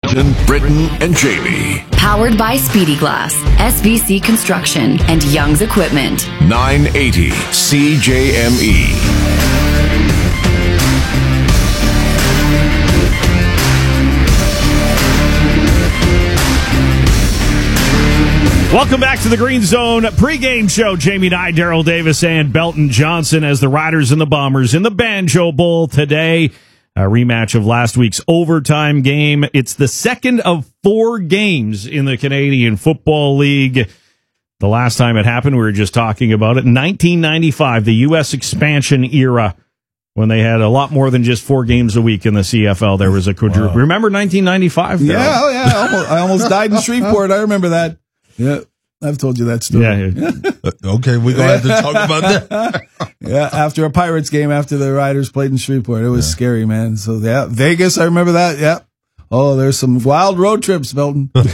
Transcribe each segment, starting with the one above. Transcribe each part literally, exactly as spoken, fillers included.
Brendan, Britton, and Jamie. Powered by Speedy Glass, S V C Construction, and Young's Equipment. nine eighty C J M E. Welcome back to the Green Zone pregame show. Jamie Nye, Daryl Davis, and Belton Johnson as the Riders and the Bombers in the Banjo Bowl today. A rematch of last week's overtime game. It's the second of four games in the Canadian Football League. The last time it happened, we were just talking about it, nineteen ninety-five, the U S expansion era, when they had a lot more than just four games a week in the C F L. There was a quadruple. Wow. Remember nineteen ninety-five? Yeah, oh yeah. I almost, I almost died in Shreveport. I remember that. Yeah, I've told you that story. Yeah. yeah. Okay, we're going to have to talk about that. Yeah, after a Pirates game, after the Riders played in Shreveport. It was yeah. scary, man. So, yeah, Vegas, I remember that. Yeah. Oh, there's some wild road trips, Belton. Oh,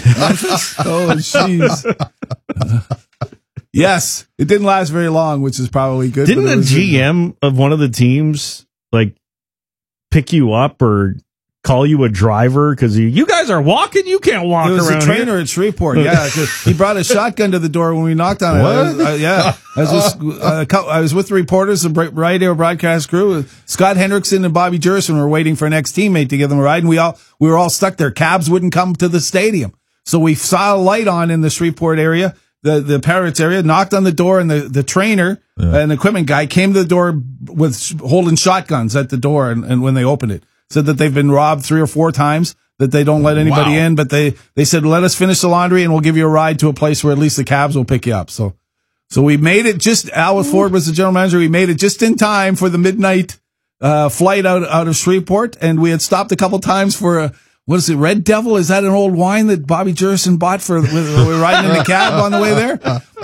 jeez. Uh, yes, it didn't last very long, which is probably good. Didn't the G M good. of one of the teams, like, pick you up or call you a driver because you guys are walking, you can't walk around. It was around a trainer here. at Shreveport. Yeah, he brought a shotgun to the door when we knocked on it. What? I was, uh, yeah, I was, with, uh, I was with the reporters, the radio broadcast crew. Scott Hendrickson and Bobby Jurison were waiting for an ex-teammate to give them a ride, and we all we were all stuck there. Cabs wouldn't come to the stadium, so we saw a light on in the Shreveport area, the the Pirates area. Knocked on the door, and the the trainer yeah. and equipment guy came to the door with holding shotguns at the door, and, and when they opened it. Said that they've been robbed three or four times, that they don't let anybody wow. in, but they, they said, let us finish the laundry and we'll give you a ride to a place where at least the cabs will pick you up. So, so we made it just, Al Ford was the general manager. We made it just in time for the midnight, uh, flight out, out of Shreveport. And we had stopped a couple times for a, what is it, Red Devil? Is that an old wine that Bobby Jurison bought for, we were riding in the cab on the way there?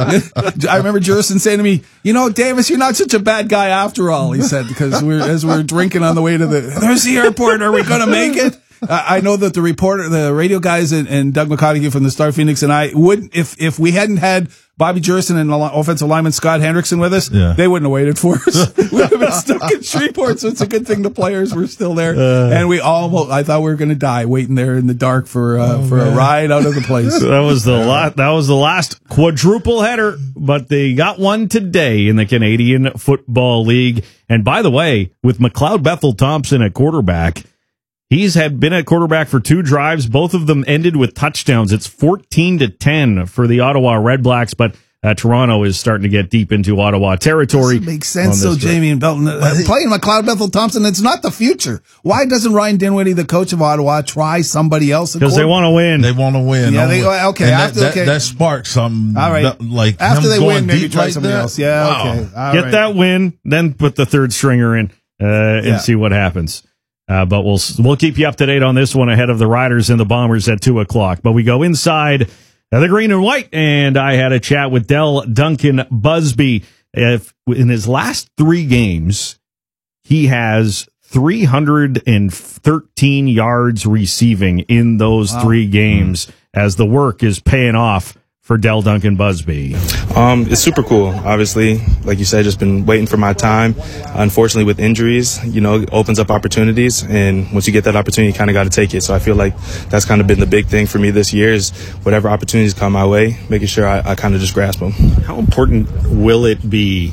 I remember Jurison saying to me, you know, Davis, you're not such a bad guy after all, he said, because we were, as we were drinking on the way to the, there's the airport. Are we going to make it? I know that the reporter, the radio guys and, and Doug McConaughey from the Star Phoenix and I would, if, if we hadn't had Bobby Jurison and offensive lineman Scott Hendrickson with us, yeah. they wouldn't have waited for us. We would have been stuck in Shreveport, so it's a good thing the players were still there. Uh, and we almost, I thought we were going to die waiting there in the dark for, uh, oh, for man. a ride out of the place. That was the last, that was the last quadruple header, but they got one today in the Canadian Football League. And by the way, with McLeod Bethel Thompson at quarterback, he's had been at quarterback for two drives. Both of them ended with touchdowns. It's fourteen to ten for the Ottawa Red Blacks, but uh, Toronto is starting to get deep into Ottawa territory. Doesn't make sense, though, Jamie and Belton. Uh, playing McLeod Bethel Thompson, it's not the future. Why doesn't Ryan Dinwiddie, the coach of Ottawa, try somebody else? Because they want to win. They want to win. Yeah, they, okay. And after, that, okay. that, that sparks something. All right. Like after they win, maybe try like somebody that? else. Yeah, wow. okay. All Get right. that win, then put the third stringer in uh, and yeah. see what happens. Uh, but we'll we'll keep you up to date on this one ahead of the Riders and the Bombers at two o'clock. But we go inside the green and white, and I had a chat with Del Duncan Busby. If, in his last three games, he has three hundred thirteen yards receiving in those wow. three games mm. as the work is paying off for Del Duncan Busby. Um, it's super cool. Obviously, like you said, just been waiting for my time. Unfortunately, with injuries, you know, it opens up opportunities, and once you get that opportunity, you kind of got to take it. So I feel like that's kind of been the big thing for me this year is whatever opportunities come my way, making sure I, I kind of just grasp them. How important will it be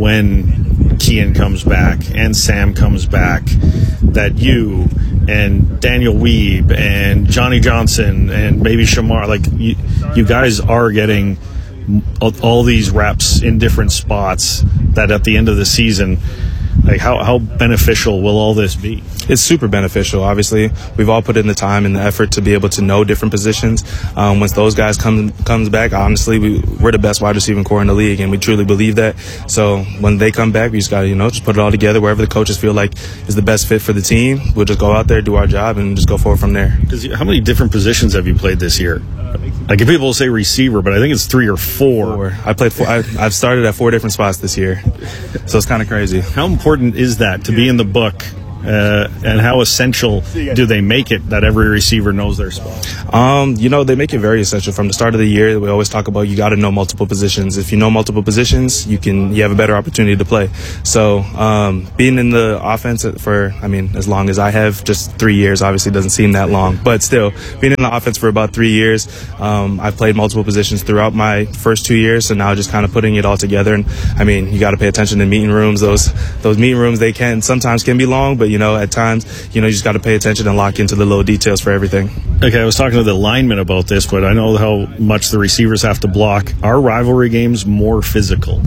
when Kean comes back and Sam comes back that you and Daniel Weeb and Johnny Johnson and maybe Shamar, like you, you guys are getting all, all these reps in different spots that at the end of the season, like how, how beneficial will all this be? It's super beneficial. Obviously, we've all put in the time and the effort to be able to know different positions. Um, once those guys come comes back, honestly, we, we're the best wide receiving core in the league, and we truly believe that. So when they come back, we just got to, you know, just put it all together wherever the coaches feel like is the best fit for the team. We'll just go out there, do our job, and just go forward from there. How many different positions have you played this year? Like, if people say receiver, but I think it's three or four. four. I played four. I, I've started at four different spots this year, so it's kind of crazy. How important is that to be in the book uh, and how essential do they make it that every receiver knows their spot? Um, you know, they make it very essential. From the start of the year, we always talk about you got to know multiple positions. If you know multiple positions, you can you have a better opportunity to play. So um, being in the offense for, I mean, as long as I have, just three years obviously doesn't seem that long, but still, being in the offense for about three years, um, I've played multiple positions throughout my first two years, so now just kind of putting it all together. And I mean, you got to pay attention to meeting rooms. Those those meeting rooms, they can sometimes can be long, but you know, at times, you know, you just got to pay attention and lock into the little details for everything. Okay, I was talking to the linemen about this, but I know how much the receivers have to block. Are rivalry games more physical?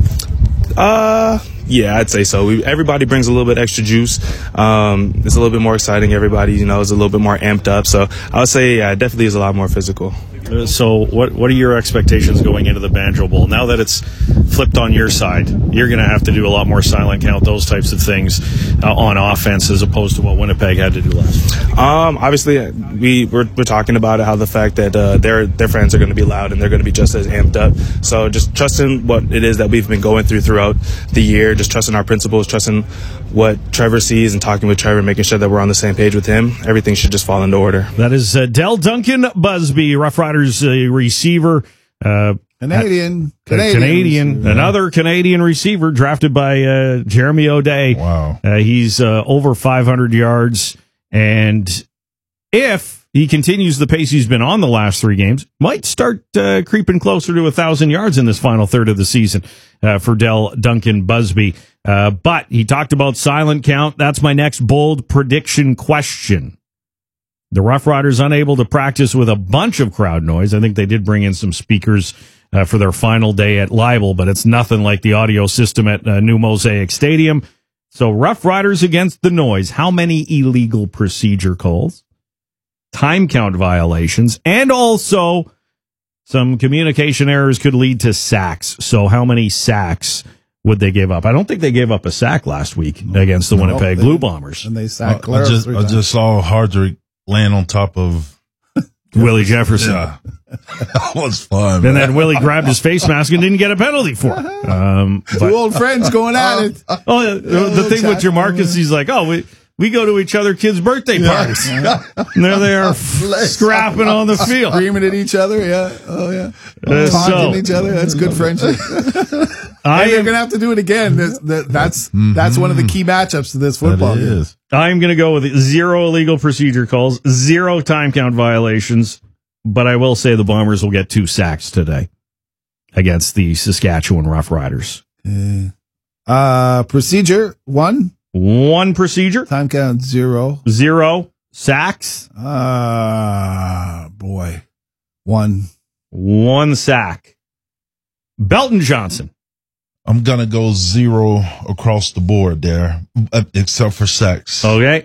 Uh, yeah, I'd say so. We, everybody brings a little bit extra juice. Um, it's a little bit more exciting. Everybody, you know, is a little bit more amped up. So I would say, yeah, it definitely is a lot more physical. Uh, so what what are your expectations going into the Banjo Bowl? Now that it's flipped on your side, you're going to have to do a lot more silent count, those types of things uh, on offense as opposed to what Winnipeg had to do last week. Um, obviously, we, we're, we're talking about it, how the fact that uh, their their fans are going to be loud and they're going to be just as amped up. So just trusting what it is that we've been going through throughout the year, just trusting our principles, trusting what Trevor sees and talking with Trevor, making sure that we're on the same page with him. Everything should just fall into order. That is uh, Dell Duncan Busby, Rough Riders uh, receiver. Uh, Canadian. Canadian. Canadian. Yeah. Another Canadian receiver drafted by uh, Jeremy O'Day. Wow. Uh, he's uh, over five hundred yards. And if he continues the pace he's been on the last three games, might start uh, creeping closer to one thousand yards in this final third of the season uh, for Dell Duncan Busby. Uh, but he talked about silent count. That's my next bold prediction question. The Rough Riders unable to practice with a bunch of crowd noise. I think they did bring in some speakers uh, for their final day at Leibel, but it's nothing like the audio system at uh, New Mosaic Stadium. So Rough Riders against the noise. How many illegal procedure calls, time count violations, and also some communication errors could lead to sacks. So how many sacks would they give up? I don't think they gave up a sack last week against the No, Winnipeg they- Blue Bombers. And they sacked I, I Calero just three I times. just saw Hardrick land on top of Willie Jefferson. yeah. That was fun. And man. then Willie grabbed his face mask and didn't get a penalty for it. Um, Two but, old friends going at it. oh, the, the thing with Jamarcus, he's like, oh, we, we go to each other kids' birthday parties. And there they are scrapping on the field. Screaming at each other, yeah. Oh, yeah. Uh, Taunting so- each other. That's good friendship. I And they're am, going to have to do it again. This, that, that's that's one of the key matchups to this football That game. is. I'm going to go with zero illegal procedure calls, zero time count violations, but I will say the Bombers will get two sacks today against the Saskatchewan Rough Riders. Uh, procedure, one. One procedure, Time count, zero. zero sacks, Ah, boy. One. one sack. Belton Johnson. I'm gonna go zero across the board there, uh, except for sacks. Okay.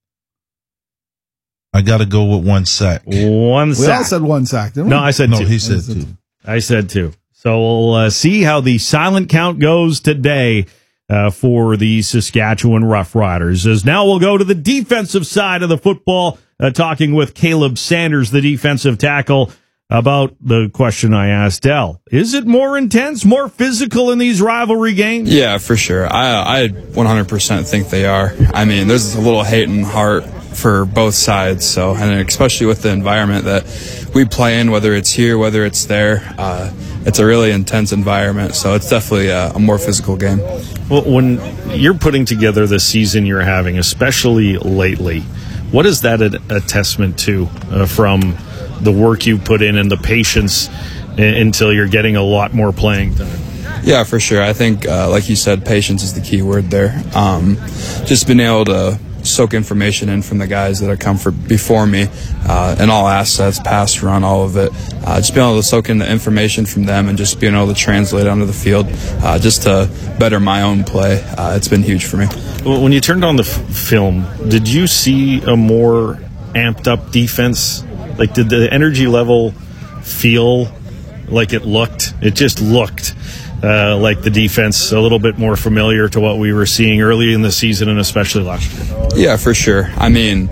I gotta go with one sack. One We sack. all said one sack, didn't we? no, I said No, two. he said two. I said two. So we'll uh, see how the silent count goes today uh, for the Saskatchewan Rough Riders. As now we'll go to the defensive side of the football, uh, talking with Caleb Sanders, the defensive tackle, about the question I asked Dell. Is it more intense, more physical in these rivalry games? Yeah, for sure. I I one hundred percent think they are. I mean, there's a little hate and heart for both sides. So, and especially with the environment that we play in, whether it's here, whether it's there, uh, it's a really intense environment. So it's definitely a, a more physical game. Well, when you're putting together the season you're having, especially lately, what is that a, a testament to uh, from the work you put in and the patience uh, until you're getting a lot more playing time? Yeah, for sure. I think, uh, like you said, patience is the key word there. Um, just being able to soak information in from the guys that have come for before me, uh, in all assets, pass, run, all of it. Uh, just being able to soak in the information from them and just being able to translate it onto the field, uh, just to better my own play. Uh, it's been huge for me. Well, when you turned on the f- film, did you see a more amped up defense? Like, did the energy level feel like it looked? It just looked uh, like the defense a little bit more familiar to what we were seeing early in the season and especially last year. Yeah, for sure. I mean,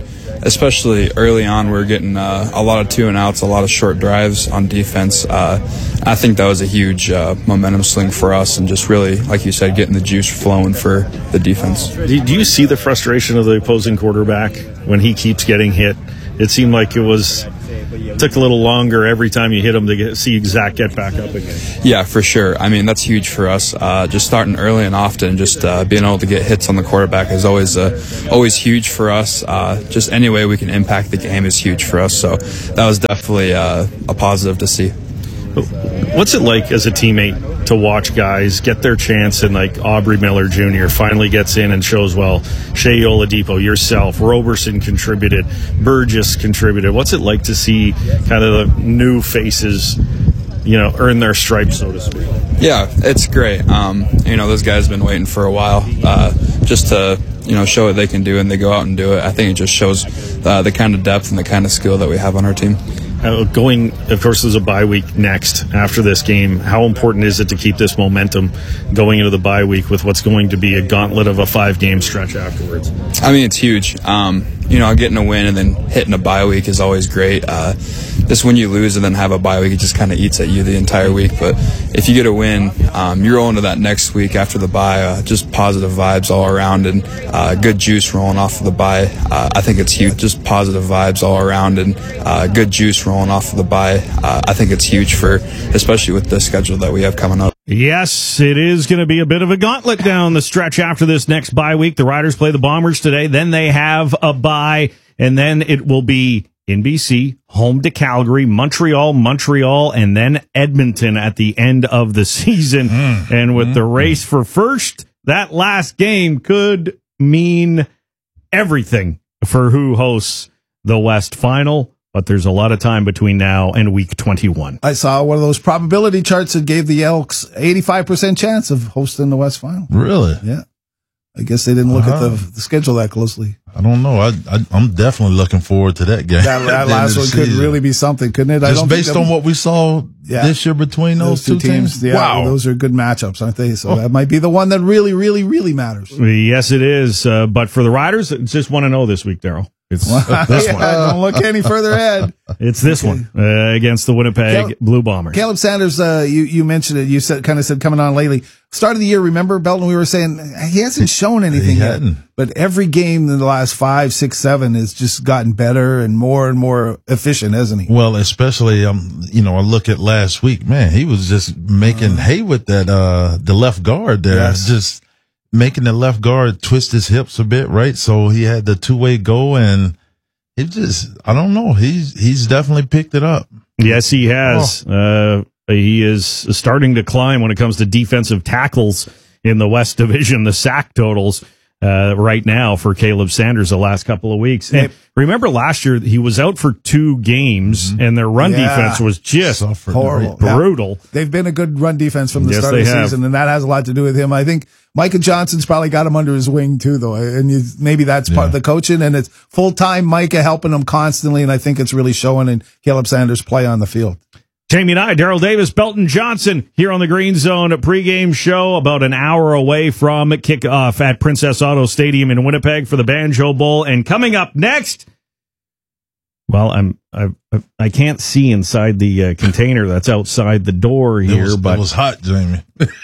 especially early on, we were getting uh, a lot of two and outs, a lot of short drives on defense. Uh, I think that was a huge uh, momentum sling for us, and just really, like you said, getting the juice flowing for the defense. Do do you see the frustration of the opposing quarterback when he keeps getting hit? It seemed like it was took a little longer every time you hit him to get, see Zach get back up again. Yeah, for sure. I mean, that's huge for us. Uh, just starting early and often, just uh, being able to get hits on the quarterback is always uh, always huge for us. Uh, just any way we can impact the game is huge for us. So that was definitely uh, a positive to see. What's it like as a teammate to watch guys get their chance, and like Aubrey Miller Junior finally gets in and shows well? Shea Oladipo, yourself, Roberson contributed, Burgess contributed. What's it like to see kind of the new faces, you know, earn their stripes, so to speak? Yeah, it's great. Um, you know, those guys have been waiting for a while uh, just to, you know, show what they can do, and they go out and do it. I think it just shows uh, the kind of depth and the kind of skill that we have on our team. Uh, going, of course, there's a bye week next after this game. How important is it to keep this momentum going into the bye week with what's going to be a gauntlet of a five-game stretch afterwards? I mean, it's huge. Um, you know, getting a win and then hitting a bye week is always great. Uh, just when you lose and then have a bye week, it just kind of eats at you the entire week. But if you get a win, um, you're rolling to that next week after the bye. Uh, just positive vibes all around, and uh, good juice rolling off of the bye. Uh, I think it's huge. Just positive vibes all around, and uh, good juice rolling off of the bye. Uh, I think it's huge for, especially with the schedule that we have coming up. Yes, it is going to be a bit of a gauntlet down the stretch after this next bye week. The Riders play the Bombers today. Then they have a bye, and then it will be N B C, home to Calgary, Montreal, Montreal, and then Edmonton at the end of the season. Mm, and with mm, the race mm. for first, that last game could mean everything for who hosts the West Final. But there's a lot of time between now and week twenty-one. I saw one of those probability charts that gave the Elks eighty-five percent chance of hosting the West Final. Really? Yeah. I guess they didn't look uh-huh. at the, the schedule that closely. I don't know. I, I, I'm definitely looking forward to that game. That, that last one could season. really be something, couldn't it? Just I don't based on what we saw yeah. this year between those, those two teams. teams. Yeah, wow. Those are good matchups, aren't they? So oh. that might be the one that really, really, really matters. Yes, it is. Uh, but for the Riders, it's just one to know this week, Daryl. It's well, this yeah, one. Don't look any further ahead. It's this okay. one uh, against the Winnipeg Cal- Blue Bombers. Caleb Sanders, uh, you, you mentioned it. You said, kind of said coming on lately. Start of the year, remember, Belton, we were saying he hasn't shown anything yet. But every game in the last five, six, seven has just gotten better and more and more efficient, hasn't he? Well, especially, um, you know, I look at last week, man, he was just making uh, hay with that, uh, the left guard there. Yes. Just making the left guard twist his hips a bit, right? So he had the two-way go, and it just, I don't know. He's, he's definitely picked it up. Yes, he has. Oh. Uh, he is starting to climb when it comes to defensive tackles in the West Division, the sack totals uh, right now for Caleb Sanders the last couple of weeks. And remember last year, he was out for two games, mm-hmm. and their run yeah. defense was just Suffered horrible, brutal. Yeah. They've been a good run defense from the yes, start of the have. season, and that has a lot to do with him. I think Micah Johnson's probably got him under his wing too, though, and you, maybe that's part yeah. of the coaching, and it's full-time Micah helping him constantly, and I think it's really showing in Caleb Sanders' play on the field. Jamie and I, Daryl Davis, Belton Johnson, here on the Green Zone pregame show, about an hour away from kickoff at Princess Auto Stadium in Winnipeg for the Banjo Bowl. And coming up next, well, I'm I I can't see inside the uh, container that's outside the door here, it was, but it was hot, Jamie.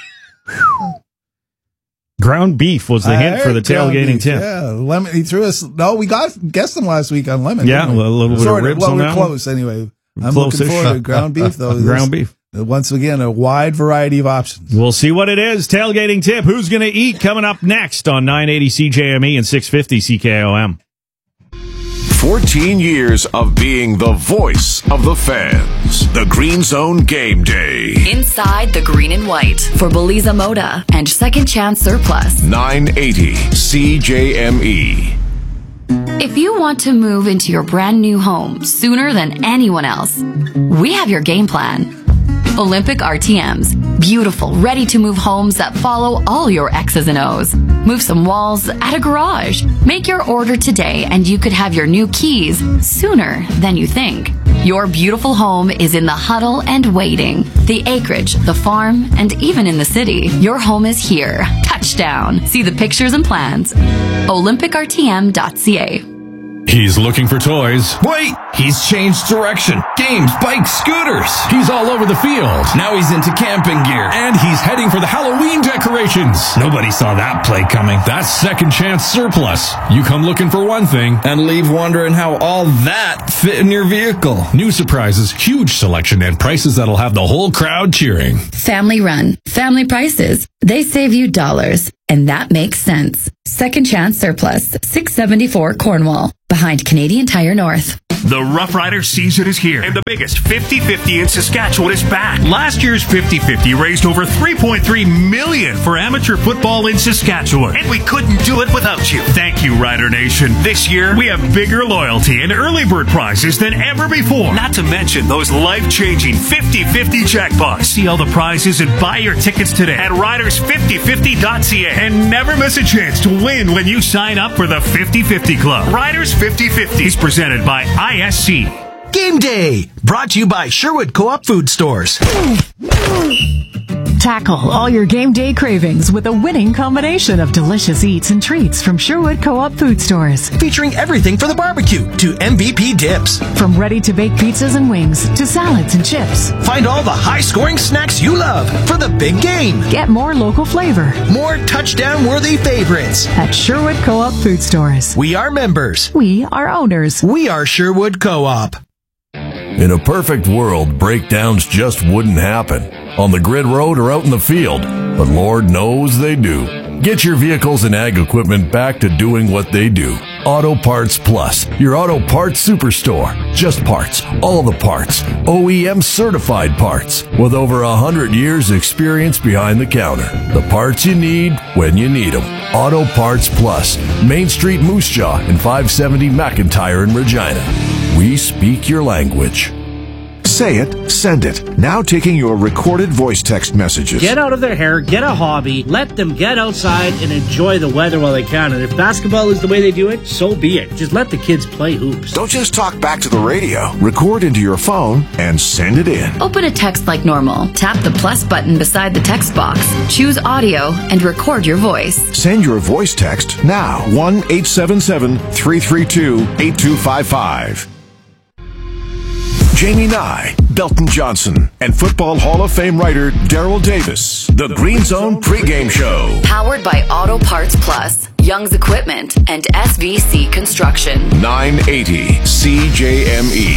Ground beef was the I hint for the tailgating tip. Yeah, lemon. He threw us. No, we got guessed them last week on lemon. Yeah, a little bit sort of ribs well, on we're that close one. anyway. I'm Close-ish. looking forward to ground beef, though. Ground beef. Once again, a wide variety of options. We'll see what it is. Tailgating tip. Who's going to eat? Coming up next on nine eighty C J M E and six fifty C K O M. fourteen years of being the voice of the fans. The Green Zone Game Day. Inside the green and white for Beliza Moda and Second Chance Surplus. nine eighty C J M E. If you want to move into your brand new home sooner than anyone else, we have your game plan. Olympic R T Ms. Beautiful, ready-to-move homes that follow all your X's and O's. Move some walls at a garage. Make your order today and you could have your new keys sooner than you think. Your beautiful home is in the huddle and waiting. The acreage, the farm, and even in the city. Your home is here. Touchdown. See the pictures and plans. Olympic R T M dot C A. He's looking for toys. Wait! He's changed direction. Games, bikes, scooters. He's all over the field. Now he's into camping gear. And he's heading for the Halloween decorations. Nobody saw that play coming. That's Second Chance Surplus. You come looking for one thing and leave wondering how all that fit in your vehicle. New surprises, huge selection, and prices that'll have the whole crowd cheering. Family run, family prices. They save you dollars, and that makes sense. Second Chance Surplus, six seventy-four Cornwall, behind Canadian Tire North. The Rough Rider season is here, and the biggest fifty fifty in Saskatchewan is back. Last year's fifty fifty raised over three point three million dollars for amateur football in Saskatchewan, and we couldn't do it without you. Thank you, Rider Nation. This year, we have bigger loyalty and early bird prizes than ever before. Not to mention those life-changing fifty fifty jackpots. See all the prizes and buy your tickets today at riders fifty fifty dot c a, and never miss a chance to win when you sign up for the fifty fifty Club. Riders fifty fifty is presented by I S C. Game Day, brought to you by Sherwood Co-op Food Stores. Tackle all your game day cravings with a winning combination of delicious eats and treats from Sherwood Co-op Food Stores. Featuring everything for the barbecue to M V P dips. From ready-to-bake pizzas and wings to salads and chips. Find all the high-scoring snacks you love for the big game. Get more local flavor. More touchdown-worthy favorites. At Sherwood Co-op Food Stores. We are members. We are owners. We are Sherwood Co-op. In a perfect world, breakdowns just wouldn't happen on the grid road or out in the field, but Lord knows they do. Get your vehicles and ag equipment back to doing what they do. Auto Parts Plus, your auto parts superstore. Just parts, all the parts, O E M certified parts, with over a hundred years experience behind the counter. The parts you need when you need them. Auto Parts Plus, Main Street Moose Jaw and five seventy McIntyre in Regina. We speak your language. Say it, send it. Now taking your recorded voice text messages. Get out of their hair, get a hobby, let them get outside and enjoy the weather while they can. And if basketball is the way they do it, so be it. Just let the kids play hoops. Don't just talk back to the radio. Record into your phone and send it in. Open a text like normal. Tap the plus button beside the text box. Choose audio and record your voice. Send your voice text now. one eight seven seven, three three two, eight two five five. Jamie Nye, Belton Johnson, and Football Hall of Fame writer Daryl Davis. The Green Zone pregame show. Powered by Auto Parts Plus, Young's Equipment, and S V C Construction. nine eighty C J M E.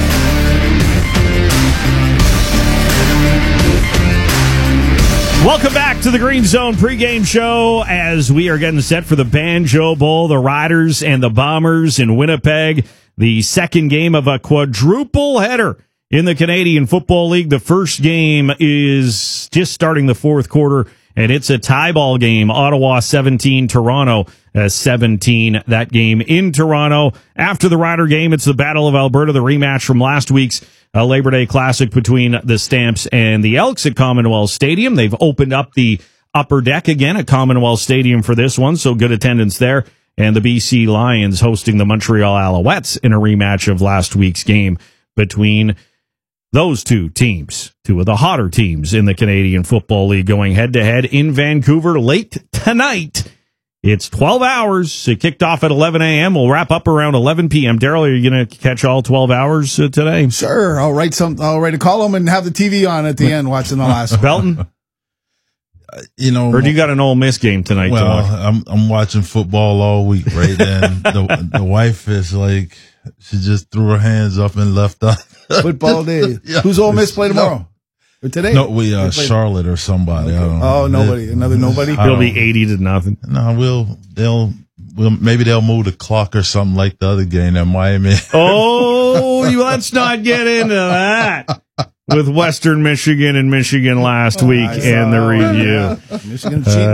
Welcome back to the Green Zone pregame show as we are getting set for the Banjo Bowl, the Riders and the Bombers in Winnipeg. The second game of a quadruple header in the Canadian Football League. The first game is just starting the fourth quarter, and it's a tie ball game. Ottawa seventeen, Toronto seventeen. That game in Toronto. After the Rider game, it's the Battle of Alberta, the rematch from last week's uh, Labor Day Classic between the Stamps and the Elks at Commonwealth Stadium. They've opened up the upper deck again at Commonwealth Stadium for this one, so good attendance there. And the B C Lions hosting the Montreal Alouettes in a rematch of last week's game between those two teams, two of the hotter teams in the Canadian Football League, going head-to-head in Vancouver late tonight. It's twelve hours. It kicked off at eleven a.m. We'll wrap up around eleven p.m. Daryl, are you going to catch all twelve hours uh, today? Sure. I'll write some. I'll write a column and have the T V on at the end watching the last one. Belton? You know, or do you got an Ole Miss game tonight? Well, to I'm I'm watching football all week, right? And the the wife is like, she just threw her hands up and left up. Football day. Yeah. Who's Ole Miss play tomorrow? No. Or today? No, we uh, Charlotte or somebody. Okay. I don't know. Oh, nobody. Another nobody. It'll be eighty to nothing. No, we'll they'll we'll maybe they'll move the clock or something like the other game at Miami. Oh, you, let's not get into that. With Western Michigan and Michigan last week and the review. Yeah. Michigan cheating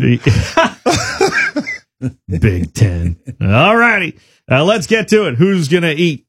uh, again. Big Ten. All righty. Uh, let's get to it. Who's going to eat?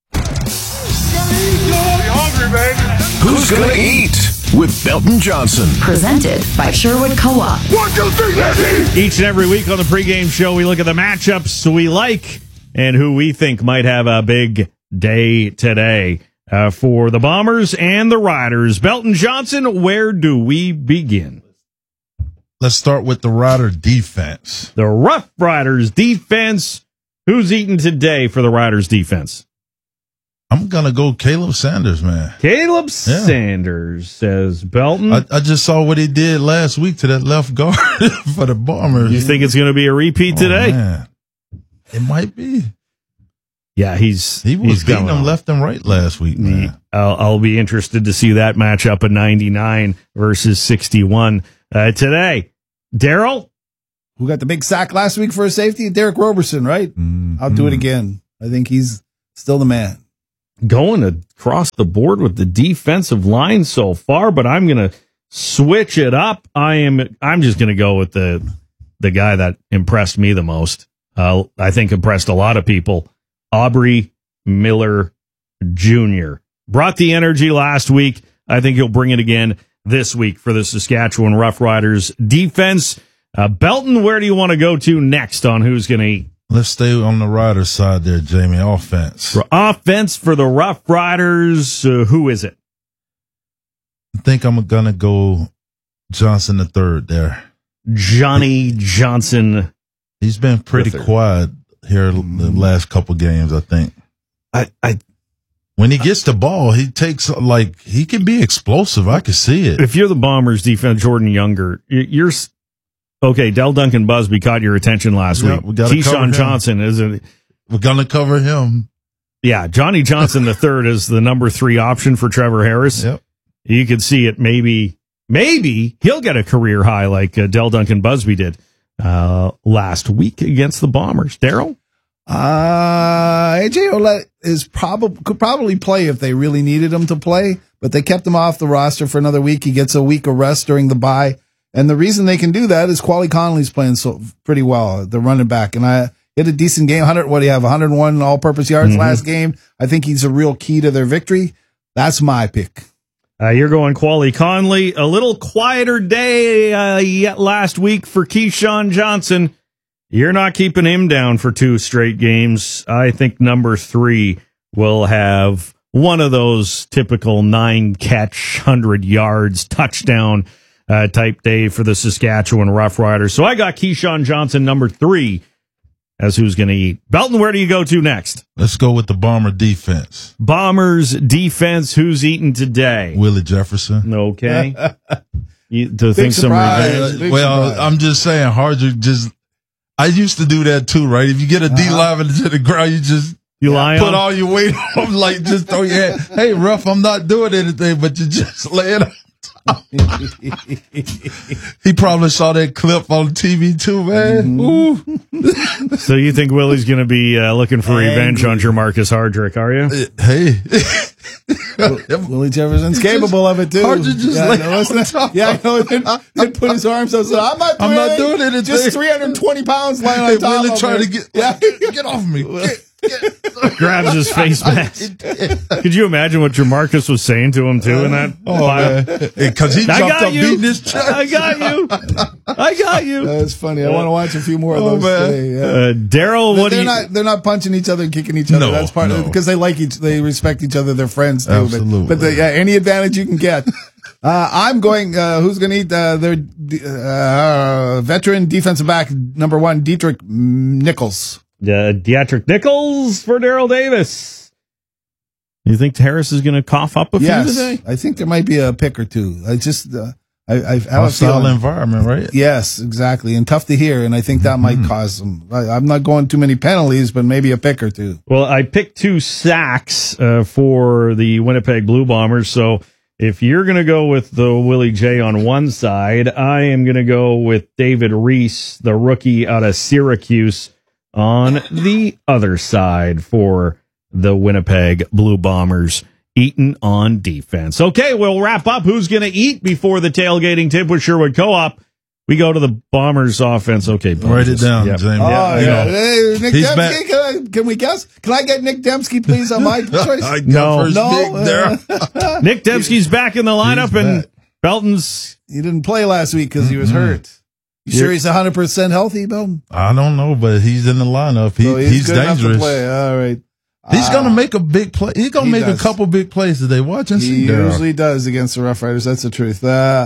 Who's going to eat? With Belton Johnson. Presented by Sherwood Co-op. One, two, three, let's eat! Each and every week on the pregame show, we look at the matchups we like and who we think might have a big day today. Uh, for the Bombers and the Riders. Belton Johnson, where do we begin? Let's start with the Rider defense. The Rough Riders defense Who's eating today for the Riders defense? I'm going to go Caleb Sanders, man. Caleb yeah. Sanders, says Belton. I, I just saw what he did last week to that left guard for the Bombers. You think it's going to be a repeat oh, today? Man. It might be. Yeah, he's he was he's beating them left and right last week, man. I'll, I'll be interested to see that matchup at ninety-nine versus sixty-one uh, today. Daryl? Who got the big sack last week for a safety? Derek Roberson, right? Mm-hmm. I'll do it again. I think he's still the man. Going across the board with the defensive line so far, but I'm going to switch it up. I am. I'm just going to go with the the guy that impressed me the most. Uh, I think impressed a lot of people. Aubrey Miller Junior Brought the energy last week. I think he'll bring it again this week for the Saskatchewan Roughriders defense. Uh, Belton, where do you want to go to next on who's going to eat? Let's stay on the Riders side there, Jamie. Offense. For offense for the Rough Riders, uh, who is it? I think I'm going to go Johnson the third there. Johnny Johnson. He's been pretty quiet here the last couple games, I think. I, I, when he gets the ball, he takes, like, he can be explosive. I can see it. If you're the Bombers defense, Jordan Younger, you're, okay, Del Duncan Busby caught your attention last yeah, week. We Keyshawn Johnson is a, We're going to cover him. Yeah, Johnny Johnson the third is the number three option for Trevor Harris. Yep. You could see it maybe, maybe he'll get a career high like uh, Del Duncan Busby did uh, last week against the Bombers. Daryl? Uh, A J Ouellette is probably could probably play if they really needed him to play, but they kept him off the roster for another week. He gets a week of rest during the bye, and the reason they can do that is Quali Connolly's playing so pretty well, the running back, and I hit a decent game. one hundred, what do you have? one hundred one all-purpose yards mm-hmm. last game. I think he's a real key to their victory. That's my pick. Uh, you're going Quali Conley. A little quieter day uh, yet last week for Keyshawn Johnson. You're not keeping him down for two straight games. I think number three will have one of those typical nine catch, one hundred yards, touchdown uh, type day for the Saskatchewan Roughriders. So I got Keyshawn Johnson, number three, as who's going to eat. Belton, where do you go to next? Let's go with the Bomber defense. Bombers defense, who's eating today? Willie Jefferson. Okay. you, to Big think surprise. some revenge. Big well, surprise. I'm just saying, Hardrick just, I used to do that too, right? If you get a D lineman uh-huh. to the ground, you just you lie put on? all your weight on, like just throw your head. Hey, Ruff, I'm not doing anything, but you just lay it on. He probably saw that clip on T V too, man. Mm-hmm. So you think Willie's going to be uh, looking for revenge on Jermarcus Hardrick, are you? Hey. Willie Jefferson's capable of it too. Hardrick just yeah, lay no, on top. Yeah, I know. Then, then put his arms up. So I'm not doing, I'm not anything. doing anything. Just three hundred twenty pounds lying on hey, top Willie of trying me. to get, yeah. get off me. Get, get. Grabs his face mask. Could you imagine what Jermarcus was saying to him too in that? Oh, because he jumped up you. beating his chest. I got you. I got you. That's funny. I want to watch a few more of oh, those man. today. Yeah. Uh, Daryl, what they're do you? Not, they're not punching each other and kicking each other. No, That's part no. of it because they like each, they respect each other. They're friends too. Absolutely. But, but the, yeah, any advantage you can get. Uh, I'm going, uh, who's going to eat, uh, their, uh, veteran defensive back, number one, Dietrich Nichols. Uh, Dietrich Nichols for Daryl Davis. You think Harris is going to cough up a few yes, today? I think there might be a pick or two. I just, uh, I, I have hostile a feeling. environment, right? Yes, exactly. And tough to hear. And I think that mm-hmm. might cause some, I, I'm not going too many penalties, but maybe a pick or two. Well, I picked two sacks, uh, for the Winnipeg Blue Bombers. So if you're going to go with the Willie J on one side, I am going to go with David Reese, the rookie out of Syracuse, on the other side for the Winnipeg Blue Bombers, eating on defense. Okay, we'll wrap up. Who's going to eat before the tailgating tip with Sherwood Co-op? We go to the Bombers offense. Okay, write it down, yep. James. Oh, yeah, yeah. Hey, Nick He's Dembski, back. can, I, can we guess? Can I get Nick Dembski, please, on my choice? I got No. first No, pick there. uh, Nick Dembski's back in the lineup, and back. Belton's. He didn't play last week because he was Mm-hmm. hurt. You sure he's one hundred percent healthy, Belton? I don't know, but he's in the lineup. He, So he's he's good enough to dangerous. play. All right. He's Uh, going to make a big play. He's going he to make does. a couple big plays today. Watch and see. He Daryl. usually does against the Rough Riders. That's the truth. Uh,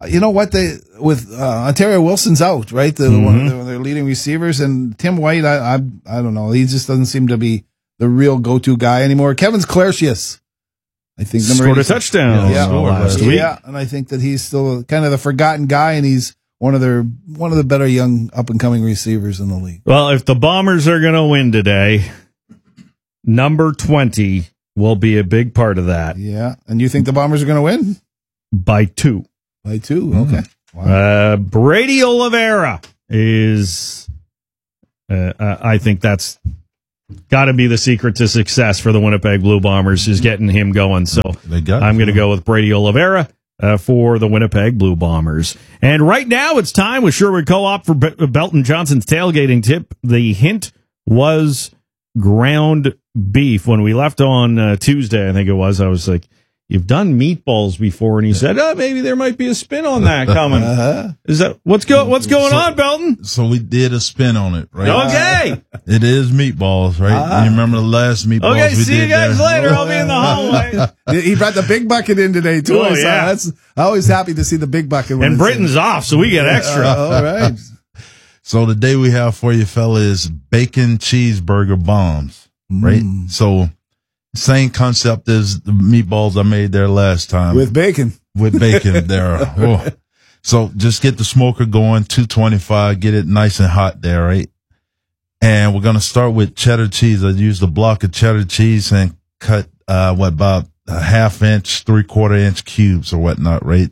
you know what? They with uh, Ontario Wilson's out, right? The Mm-hmm. one of their, their leading receivers, and Tim White. I, I I don't know. He just doesn't seem to be the real go-to guy anymore. Kevin's Clercius, I think, number Scored a eighty-six. touchdown Yeah, last yeah, week. Yeah, and I think that he's still kind of the forgotten guy, and he's one of their one of the better young up and coming receivers in the league. Well, if the Bombers are going to win today, number twenty will be a big part of that. Yeah, and you think the Bombers are going to win by two? By two, okay. Wow. Uh, Brady Oliveira is, uh, uh, I think that's got to be the secret to success for the Winnipeg Blue Bombers is getting him going. So I'm going to go with Brady Oliveira uh, for the Winnipeg Blue Bombers. And right now it's time with Sherwood Co-op for Be- Belton Johnson's tailgating tip. The hint was ground beef. When we left on uh, Tuesday, I think it was, I was like, you've done meatballs before, and he said, "Oh, maybe there might be a spin on that coming." Uh-huh. Is that what's go what's going so, on, Belton? So we did a spin on it, right? Okay, it is meatballs, right? Uh-huh. You remember the last meatballs? Okay, we see did you guys there? later. I'll be in the hallway. He brought the big bucket in today too. Oh, I saw. yeah. That's I'm always happy to see the big bucket. when And it's Britain's in. off, so we get extra. Uh, all right. So the day we have for you, fella, is bacon cheeseburger bombs, right? Mm. So same concept as the meatballs I made there last time. With bacon. With bacon there. Oh. So just get the smoker going, two twenty-five, get it nice and hot there, right? And we're going to start with cheddar cheese. I used a block of cheddar cheese and cut, uh, what, about a half inch, three quarter inch cubes or whatnot, right?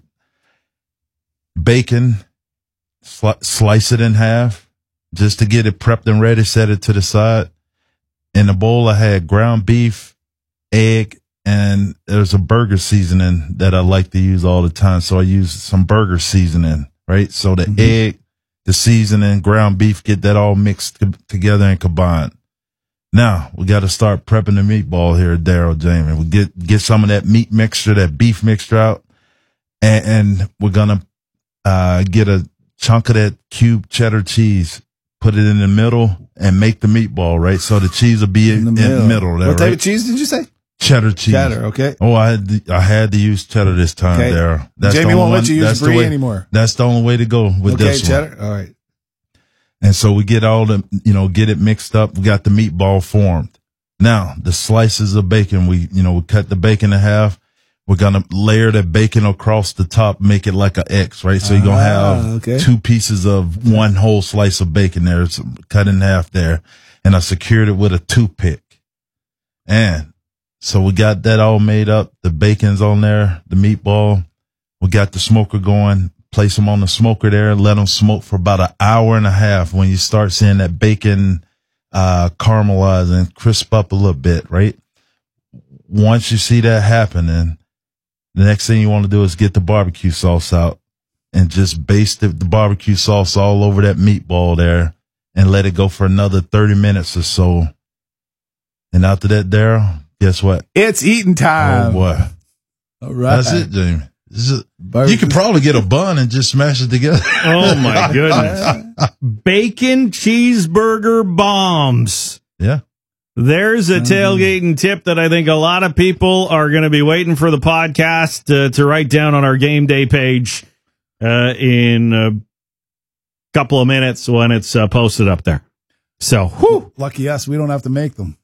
Bacon, sli- slice it in half just to get it prepped and ready, set it to the side. In the bowl, I had ground beef, egg, and there's a burger seasoning that I like to use all the time. So I use some burger seasoning, right? So the Mm-hmm. egg, the seasoning, ground beef, get that all mixed co- together and combined. Now we got to start prepping the meatball here, Daryl, Jamie. We get, get some of that meat mixture, that beef mixture out, and, and we're going to, uh, get a chunk of that cube cheddar cheese, put it in the middle and make the meatball, right? So the cheese will be in the middle, middle there, What type right? of cheese did you say? Cheddar cheese. Cheddar, okay. Oh, I had to, I had to use cheddar this time Okay. there. That's Jamie the only won't let one- you use that's the brie way- anymore. That's the only way to go with Okay, this cheddar. one. All right. And so we get all the, you know, get it mixed up. We got the meatball formed. Now the slices of bacon, we, you know, we cut the bacon in half. We're going to layer the bacon across the top, make it like an X, right? So you're going to Ah, have okay. two pieces of one whole slice of bacon there. It's cut in half there. And I secured it with a toothpick. And so we got that all made up. The bacon's on there, the meatball. We got the smoker going. Place them on the smoker there. Let them smoke for about an hour and a half. When you start seeing that bacon uh caramelize and crisp up a little bit, right? Once you see that happening, the next thing you want to do is get the barbecue sauce out and just baste the, the barbecue sauce all over that meatball there and let it go for another thirty minutes or so. And after that, Daryl, guess what? It's eating time. Oh, boy. All right. That's it, Jamie. This is, you could probably get a bun and just smash it together. Oh my goodness. Bacon cheeseburger bombs. Yeah. There's a tailgating tip that I think a lot of people are going to be waiting for the podcast uh, to write down on our game day page uh, in a couple of minutes when it's uh, posted up there. So, whew, Lucky us, we don't have to make them.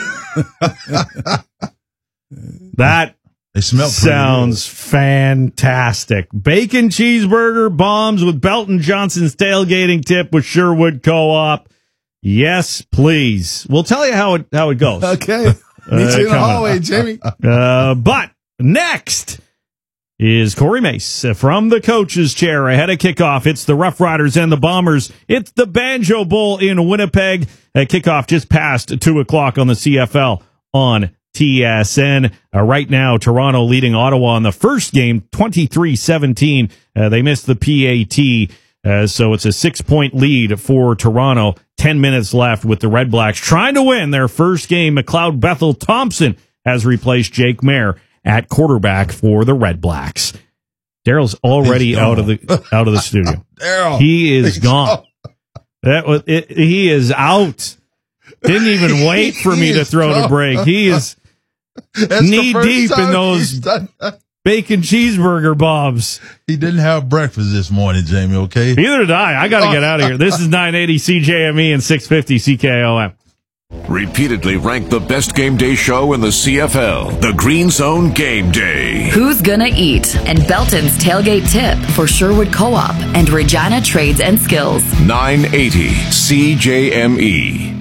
that they smell pretty sounds fantastic. Bacon cheeseburger bombs with Belton Johnson's tailgating tip with Sherwood Co-op. Yes, please. We'll tell you how it how it goes. Okay. Meet you in the coming hallway, up. Jamie. Uh, but next is Corey Mace from the coach's chair ahead of kickoff. It's the Rough Riders and the Bombers. It's the Banjo Bowl in Winnipeg. Uh, kickoff just past two o'clock on the C F L on T S N. Uh, right now, Toronto leading Ottawa in the first game, twenty-three seventeen. Uh, they missed the P A T, uh, so it's a six-point lead for Toronto. Ten minutes left with the Red Blacks trying to win their first game. McLeod Bethel Thompson has replaced Jake Mayer at quarterback for the Red Blacks. Daryl's already out of the out of the studio. Daryl, he is he's gone. out. That was it, he is out. Didn't even wait for me He to is throw the gone. break. He is That's the knee first deep in time those he's done that. bacon cheeseburger bombs. He didn't have breakfast this morning, Jamie, okay? Neither did I. I got to get out of here. This is nine eighty C J M E and six fifty C K O M. Repeatedly ranked the best game day show in the C F L, the Green Zone Game Day. Who's Gonna Eat? And Belton's Tailgate Tip for Sherwood Co-op and Regina Trades and Skills. nine eighty C J M E.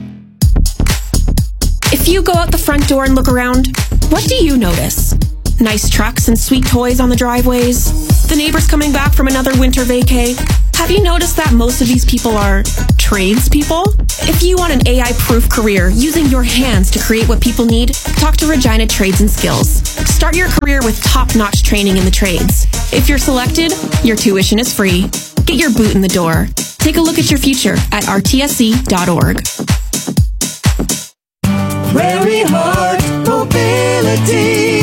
If you go out the front door and look around, what do you notice? Nice trucks and sweet toys on the driveways? The neighbors coming back from another winter vacay? Have you noticed that most of these people are tradespeople? If you want an A I-proof career using your hands to create what people need, talk to Regina Trades and Skills. Start your career with top-notch training in the trades. If you're selected, your tuition is free. Get your boot in the door. Take a look at your future at r t s c dot org. Prairie Heart Mobility.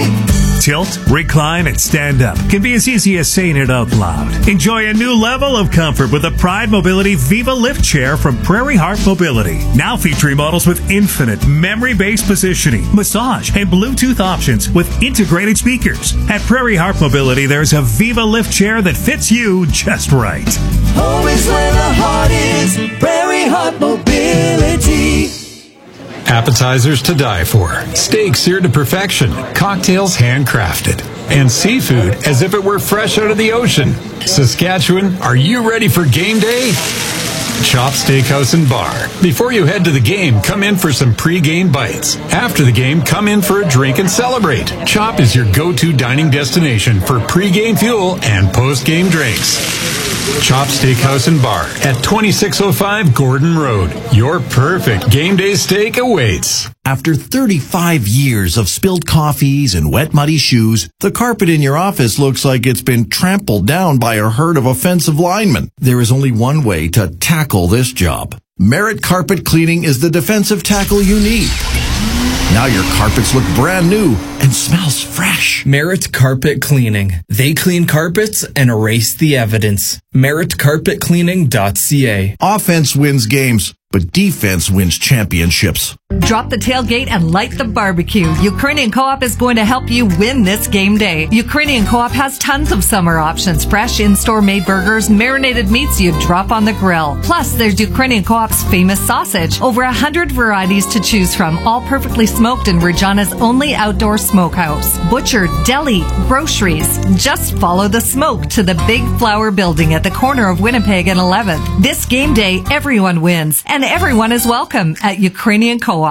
Tilt, recline, and stand up can be as easy as saying it out loud. Enjoy a new level of comfort with the Pride Mobility Viva Lift Chair from Prairie Heart Mobility. Now featuring models with infinite memory-based positioning, massage, and Bluetooth options with integrated speakers. At Prairie Heart Mobility, there's a Viva Lift Chair that fits you just right. Home is where the heart is. Prairie Heart Mobility. Appetizers to die for, steak seared to perfection, cocktails handcrafted, and seafood as if it were fresh out of the ocean. Saskatchewan, are you ready for game day? Chop Steakhouse and Bar. Before you head to the game, come in for some pre-game bites. After the game, come in for a drink and celebrate. Chop is your go-to dining destination for pre-game fuel and post-game drinks. Chop Steakhouse and Bar at twenty-six oh five Gordon Road. Your perfect game day steak awaits. After thirty-five years of spilled coffees and wet, muddy shoes, the carpet in your office looks like it's been trampled down by a herd of offensive linemen. There is only one way to tackle this job. Merit Carpet Cleaning is the defensive tackle you need. Now your carpets look brand new and smells fresh. Merit Carpet Cleaning. They clean carpets and erase the evidence. merit carpet cleaning dot c a. Offense wins games, but defense wins championships. Drop the tailgate and light the barbecue. Ukrainian Co-op is going to help you win this game day. Ukrainian Co-op has tons of summer options. Fresh in-store made burgers, marinated meats you drop on the grill. Plus, there's Ukrainian Co-op's famous sausage. Over a hundred varieties to choose from, all perfectly smoked in Regina's only outdoor smokehouse. Butcher, deli, groceries. Just follow the smoke to the Big Flower Building at the corner of Winnipeg and eleventh. This game day, everyone wins, and everyone is welcome at Ukrainian Co-op.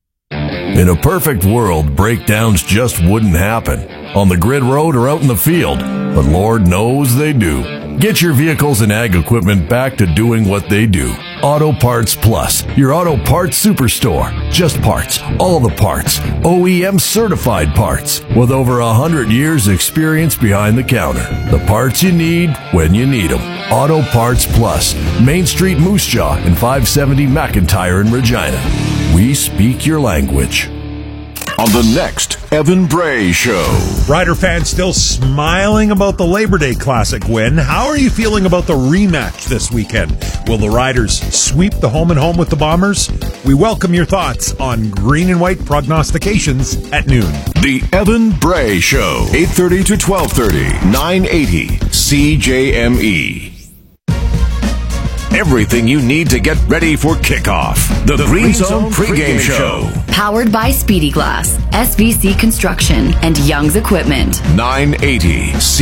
In a perfect world, breakdowns just wouldn't happen on the grid road or out in the field, but Lord knows they do. Get your vehicles and ag equipment back to doing what they do. Auto Parts Plus, your auto parts superstore. Just parts, all the parts, O E M certified parts, with over a hundred years experience behind the counter. The parts you need when you need them. Auto Parts Plus, Main Street Moose Jaw and five seventy McIntyre in Regina. We speak your language. On the next Evan Bray Show. Rider fans still smiling about the Labor Day Classic win. How are you feeling about the rematch this weekend? Will the Riders sweep the home and home with the Bombers? We welcome your thoughts on Green and White prognostications at noon. The Evan Bray Show, eight thirty to twelve thirty, nine eighty C J M E. Everything you need to get ready for kickoff. The, the Green, Green Zone pregame, pregame show. Powered by Speedy Glass, S V C Construction, and Young's Equipment. nine eighty C